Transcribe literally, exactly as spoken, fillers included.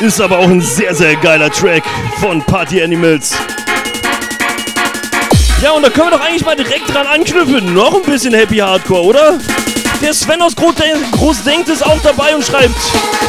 Ist aber auch ein sehr, sehr geiler Track von Party Animals. Ja, und da können wir doch eigentlich mal direkt dran anknüpfen. Noch ein bisschen Happy Hardcore, oder? Der Sven aus Groß Denkt ist auch dabei und schreibt: